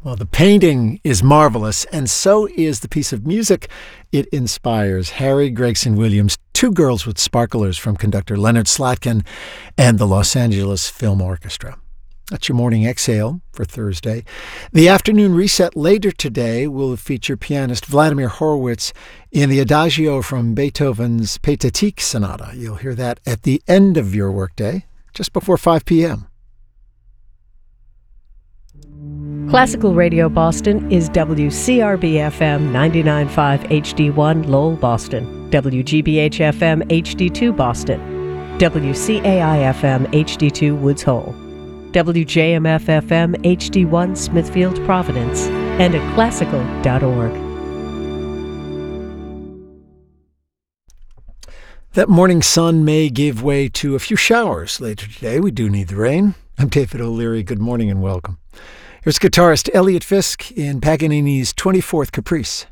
Well, the painting is marvelous, and so is the piece of music it inspires. Harry Gregson Williams, Two Girls with Sparklers from conductor Leonard Slatkin and the Los Angeles Film Orchestra. That's your morning exhale for Thursday. The afternoon reset later today will feature pianist Vladimir Horowitz in the Adagio from Beethoven's Pathetique Sonata. You'll hear that at the end of your workday, just before 5 p.m. Classical Radio Boston is WCRB-FM 99.5 HD1 Lowell, Boston, WGBH-FM HD2 Boston, WCAI-FM HD2 Woods Hole, WJMF-FM HD1 Smithfield, Providence, and at classical.org. That morning sun may give way to a few showers later today. We do need the rain. I'm David O'Leary. Good morning and welcome. Here's guitarist Elliot Fisk in Paganini's 24th Caprice.